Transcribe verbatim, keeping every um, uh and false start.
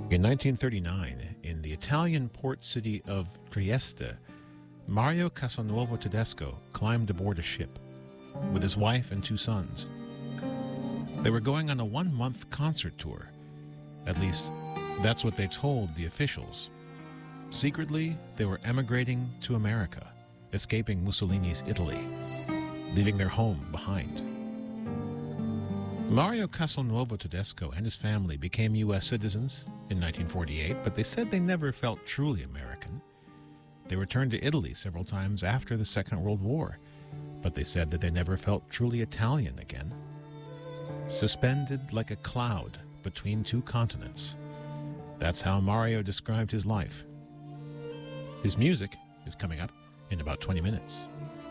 In nineteen thirty-nine, in the Italian port city of Trieste, Mario Castelnuovo Tedesco climbed aboard a ship with his wife and two sons. They were going on a one-month concert tour. At least, that's what they told the officials. Secretly, they were emigrating to America, escaping Mussolini's Italy, leaving their home behind. Mario Castelnuovo Tedesco and his family became U S citizens in nineteen forty-eight, but they said they never felt truly American. They returned to Italy several times after the Second World War, but they said that they never felt truly Italian again. Suspended like a cloud between two continents. That's how Mario described his life. His music is coming up in about twenty minutes.